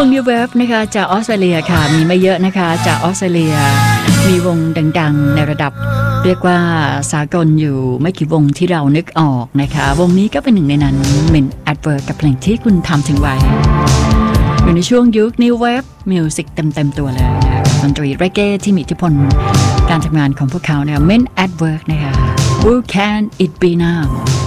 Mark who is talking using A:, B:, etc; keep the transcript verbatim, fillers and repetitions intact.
A: วง New Wave นะคะจากออสเตรเลียค่ะมีไม่เยอะนะคะจากออสเตรเลียมีวงดังๆในระดับเรียกว่าสากลอยู่ไม่กี่วงที่เรานึกออกนะคะวงนี้ก็เป็นหนึ่งในนั้น Men at Work กับเพลงที่คุณทำถึงไว้อยู่ในช่วงยุค New Wave Music เต็มๆตัวเลยนะคะดนตรีเรเก้ที่มีอิทธิพลการทำงานของพวกเขาเนี่ย Men at Work นะคะ Who can it be now